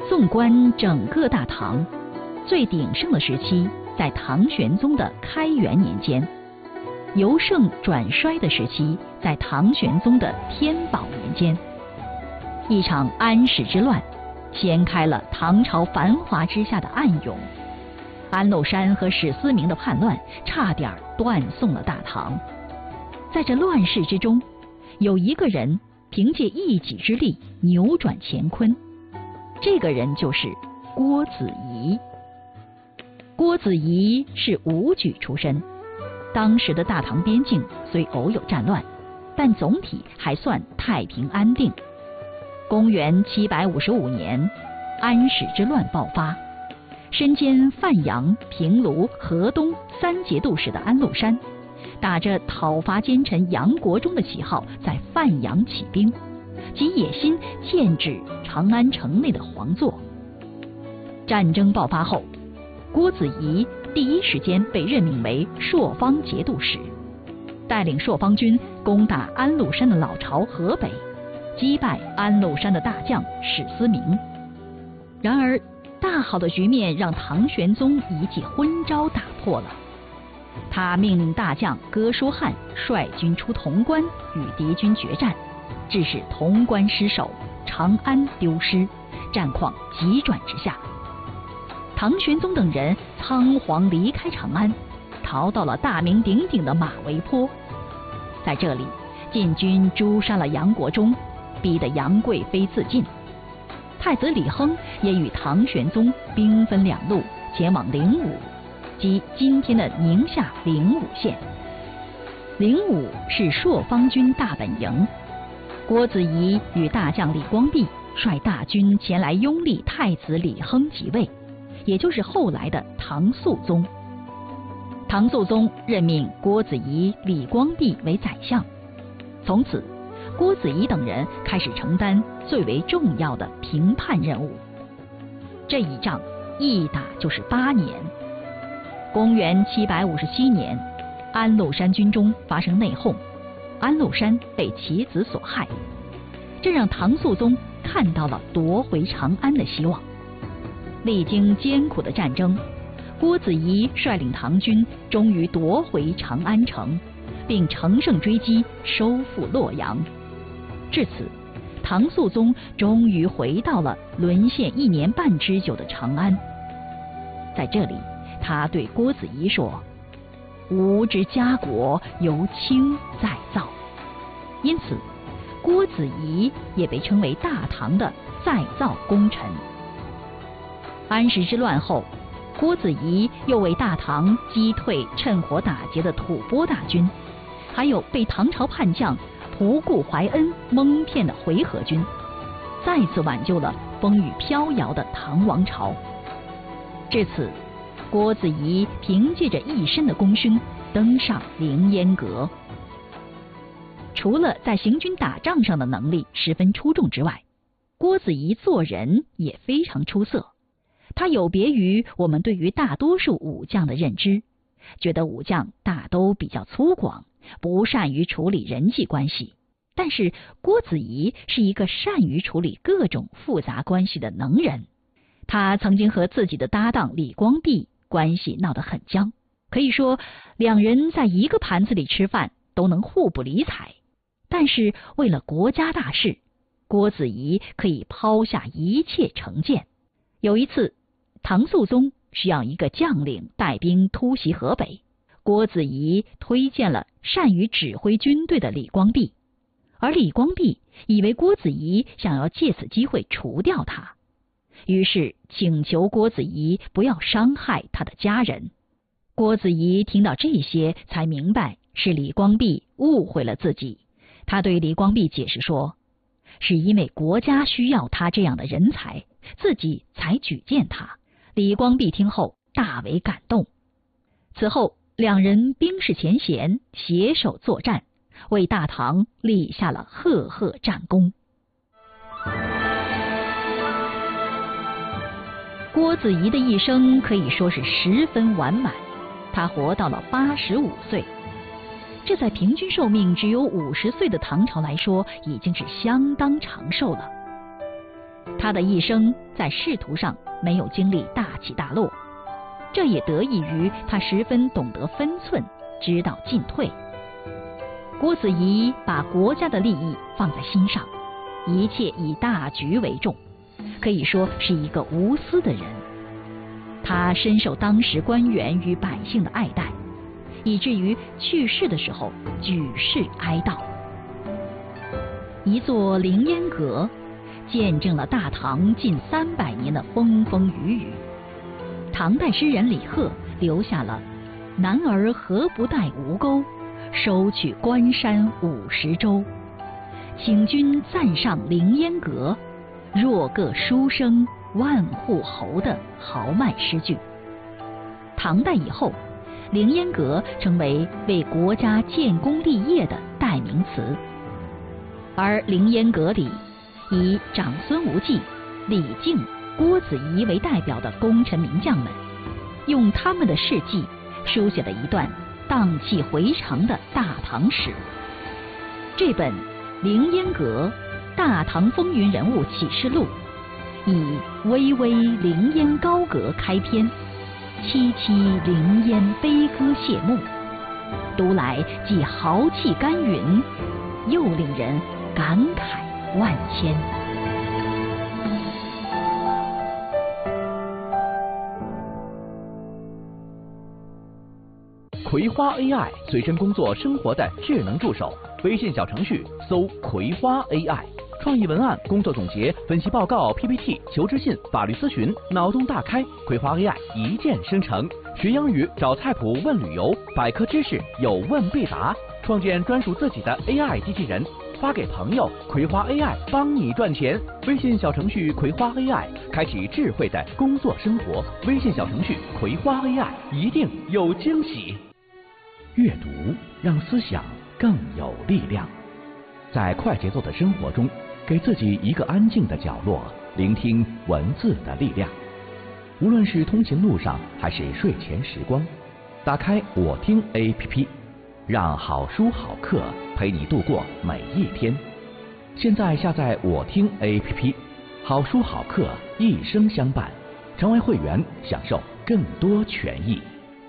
纵观整个大唐，最鼎盛的时期在唐玄宗的开元年间，由盛转衰的时期在唐玄宗的天宝年间。一场安史之乱掀开了唐朝繁华之下的暗涌，安禄山和史思明的叛乱差点断送了大唐。在这乱世之中，有一个人凭借一己之力扭转乾坤，这个人就是郭子仪。郭子仪是武举出身，当时的大唐边境虽偶有战乱，但总体还算太平安定。公元755年，安史之乱爆发，身兼范阳、平卢、河东3节度使的安禄山，打着讨伐奸臣杨国忠的旗号，在范阳起兵，其野心剑指长安城内的皇座。战争爆发后，郭子仪第一时间被任命为朔方节度使，带领朔方军攻打安禄山的老巢河北，击败安禄山的大将史思明。然而大好的局面让唐玄宗一记昏招打破了，他命令大将哥舒翰率军出潼关与敌军决战，致使潼关失守，长安丢失，战况急转直下。唐玄宗等人仓皇离开长安，逃到了大名鼎鼎的马嵬坡。在这里，晋军诛杀了杨国忠，逼得杨贵妃自尽。太子李亨也与唐玄宗兵分两路，前往灵武，即今天的宁夏灵武县。灵武是朔方军大本营。郭子仪与大将李光弼率大军前来拥立太子李亨即位，也就是后来的唐肃宗。唐肃宗任命郭子仪、李光弼为宰相，从此郭子仪等人开始承担最为重要的平叛任务。这一仗一打就是8年。公元757年，安禄山军中发生内讧，安禄山被其子所害，这让唐肃宗看到了夺回长安的希望。历经艰苦的战争，郭子仪率领唐军终于夺回长安城，并乘胜追击，收复洛阳。至此，唐肃宗终于回到了沦陷1年半之久的长安。在这里，他对郭子仪说：“吾之家国由卿再造。”因此，郭子仪也被称为大唐的再造功臣。安史之乱后，郭子仪又为大唐击退趁火打劫的吐蕃大军，还有被唐朝叛将仆固怀恩蒙骗的回纥军，再次挽救了风雨飘摇的唐王朝。至此，郭子仪凭借着一身的功勋登上凌烟阁。除了在行军打仗上的能力十分出众之外，郭子仪做人也非常出色。他有别于我们对于大多数武将的认知，觉得武将大都比较粗犷，不善于处理人际关系。但是郭子仪是一个善于处理各种复杂关系的能人。他曾经和自己的搭档李光弼关系闹得很僵，可以说两人在一个盘子里吃饭都能互不理睬。但是为了国家大事，郭子仪可以抛下一切成见。有一次，唐肃宗需要一个将领带兵突袭河北，郭子仪推荐了善于指挥军队的李光弼，而李光弼以为郭子仪想要借此机会除掉他，于是请求郭子仪不要伤害他的家人。郭子仪听到这些才明白是李光弼误会了自己。他对李光弼解释说，是因为国家需要他这样的人才，自己才举荐他。李光弼听后大为感动。此后两人冰释前嫌，携手作战，为大唐立下了赫赫战功。郭子仪的一生可以说是十分完满，他活到了85岁，这在平均寿命只有50岁的唐朝来说，已经是相当长寿了。 他的一生在仕途上没有经历大起大落，这也得益于他十分懂得分寸，知道进退。郭子仪把国家的利益放在心上，一切以大局为重，可以说是一个无私的人。他深受当时官员与百姓的爱戴，以至于去世的时候举世哀悼。一座凌烟阁，见证了大唐近300年的风风雨雨。唐代诗人李贺留下了“男儿何不带吴钩，收取关山50州。请君暂上凌烟阁，若个书生万户侯”的豪迈诗句。唐代以后，凌烟阁成为为国家建功立业的代名词。而凌烟阁里，以长孙无忌、李靖、郭子仪为代表的功臣名将们，用他们的事迹书写了一段荡气回肠的大唐史。这本《凌烟阁大唐风云人物启示录》以巍巍凌烟高阁开篇，凄凄凌烟悲歌谢幕，读来既豪气干云，又令人感慨万千。 葵花 AI 随身工作生活的智能助手，微信小程序搜葵花 AI， 创意文案、工作总结、分析报告、PPT、求职信、法律咨询，脑洞大开，葵花 AI 一键生成。学英语找菜谱问旅游，百科知识有问必答，创建专属自己的 AI 机器人，发给朋友，葵花 AI 帮你赚钱。微信小程序葵花 AI， 开启智慧的工作生活。微信小程序葵花 AI， 一定有惊喜。阅读让思想更有力量。在快节奏的生活中，给自己一个安静的角落，聆听文字的力量。无论是通勤路上还是睡前时光，打开我听 APP， 让好书好课陪你度过每一天。现在下载我听 APP， 好书好课一生相伴，成为会员享受更多权益。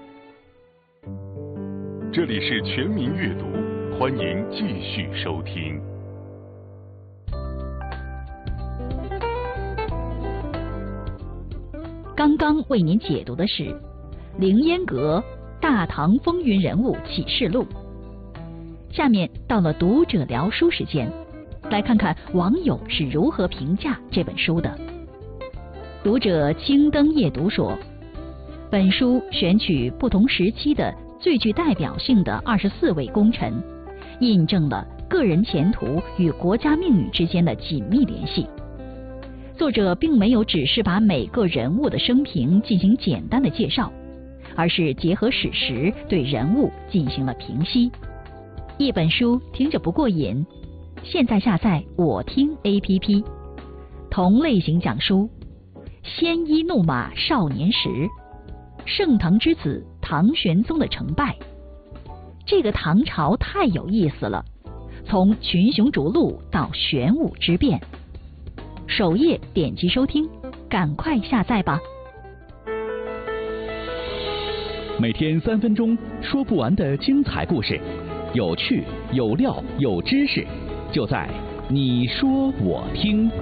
这里是全民阅读，欢迎继续收听。 刚刚为您解读的是《凌烟阁大唐风云人物启示录》。下面到了读者聊书时间，来看看网友是如何评价这本书的。读者青灯夜读说，本书选取不同时期的最具代表性的24位功臣，印证了个人前途与国家命运之间的紧密联系。作者并没有只是把每个人物的生平进行简单的介绍，而是结合史实对人物进行了评析。一本书听着不过瘾，现在下载我听 APP， 同类型讲书：鲜衣怒马少年时，盛唐之子唐玄宗的成败。这个唐朝太有意思了，从群雄逐鹿到玄武之变。首页点击收听，赶快下载吧。 每天3分钟，说不完的精彩故事，有趣有料有知识，就在你说我听。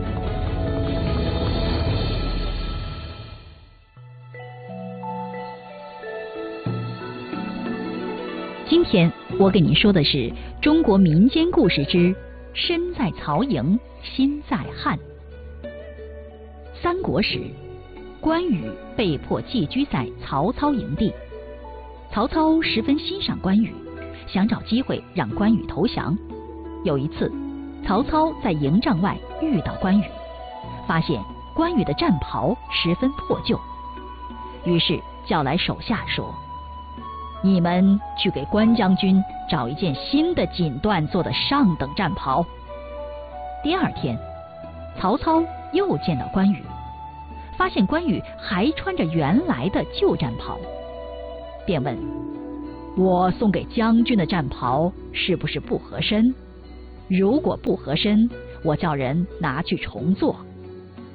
今天我给您说的是中国民间故事之身在曹营心在汉。三国时，关羽被迫寄居在曹操营地，曹操十分欣赏关羽，想找机会让关羽投降。有一次，曹操在营帐外遇到关羽，发现关羽的战袍十分破旧，于是叫来手下说：你们去给关将军找一件新的锦缎做的上等战袍。第二天，曹操又见到关羽，发现关羽还穿着原来的旧战袍，便问：我送给将军的战袍是不是不合身？如果不合身，我叫人拿去重做。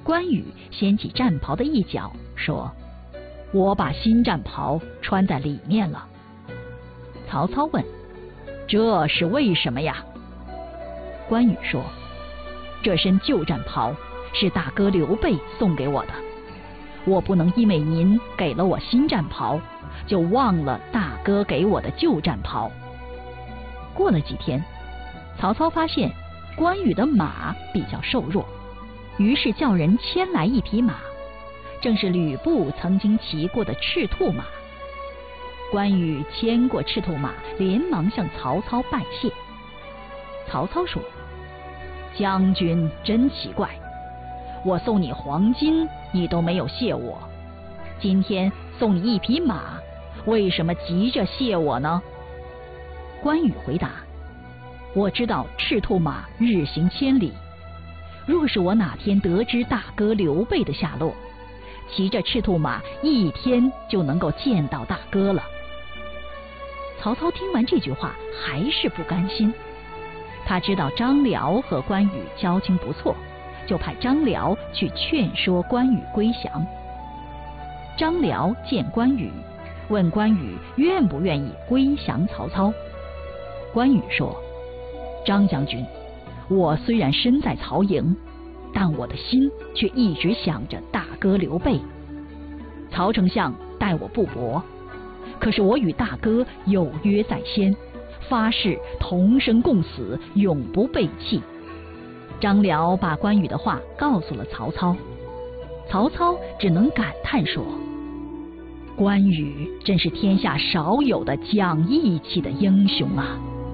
关羽掀起战袍的一角，说：“我把新战袍穿在里面了。”曹操问：“这是为什么呀？”关羽说：“这身旧战袍是大哥刘备送给我的，我不能因为您给了我新战袍，就忘了大哥给我的旧战袍。”过了几天，曹操发现关羽的马比较瘦弱，于是叫人牵来一匹马，正是吕布曾经骑过的赤兔马。关羽牵过赤兔马，连忙向曹操拜谢。曹操说：“将军真奇怪，我送你黄金，你都没有谢我，今天送你一匹马，为什么急着谢我呢？”关羽回答：“我知道赤兔马日行千里，若是我哪天得知大哥刘备的下落，骑着赤兔马一天就能够见到大哥了。”曹操听完这句话还是不甘心，他知道张辽和关羽交情不错，就派张辽去劝说关羽归降。张辽见关羽，问关羽愿不愿意归降曹操。关羽说：“张将军，我虽然身在曹营，但我的心却一直想着大哥刘备。曹丞相待我不薄，可是我与大哥有约在先，发誓同生共死，永不背弃。”张辽把关羽的话告诉了曹操，曹操只能感叹说：“关羽真是天下少有的讲义气的英雄啊！”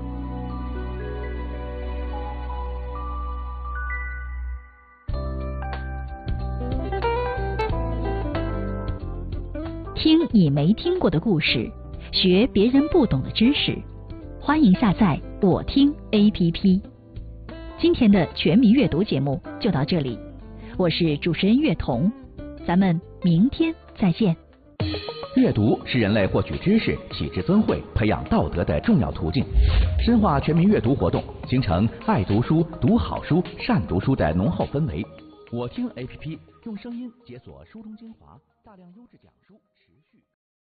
听你没听过的故事，学别人不懂的知识，欢迎下载我听 APP。今天的全民阅读节目就到这里，我是主持人月彤，咱们明天再见。 阅读是人类获取知识、启智尊慧、培养道德的重要途径。深化全民阅读活动，形成爱读书、读好书、善读书的浓厚氛围。我听 APP 用声音解锁书中精华，大量优质讲书。